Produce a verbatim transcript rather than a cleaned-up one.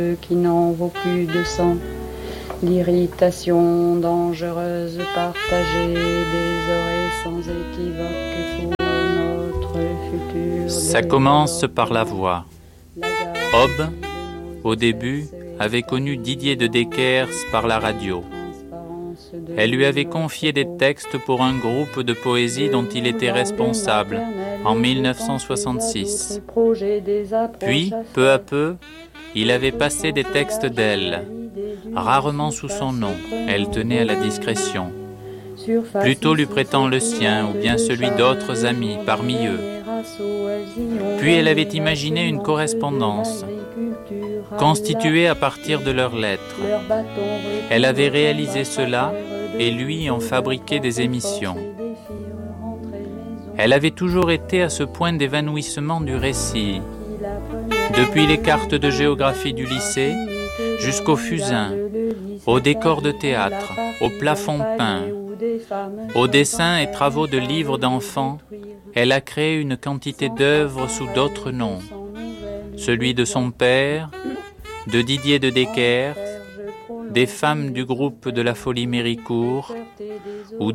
qui n'en vaut plus de sang. L'irritation dangereuse partagée, désorée sans équivoque pour notre futur. Ça commence par la voix. Hobbes, au début, avait connu Didier de Deckers par la radio. Elle lui avait confié des textes pour un groupe de poésie dont il était responsable en mille neuf cent soixante-six. Puis, peu à peu, il avait passé des textes d'elle, rarement sous son nom, elle tenait à la discrétion, plutôt lui prêtant le sien ou bien celui d'autres amis parmi eux. Puis elle avait imaginé une correspondance, constituée à partir de leurs lettres. Elle avait réalisé cela et lui en fabriquait des émissions. Elle avait toujours été à ce point d'évanouissement du récit, depuis les cartes de géographie du lycée jusqu'au fusain, au décor de théâtre, au plafond peint, aux dessins et travaux de livres d'enfants. Elle a créé une quantité d'œuvres sous d'autres noms, celui de son père, de Didier de Deckers, des femmes du groupe de la Folie Méricourt ou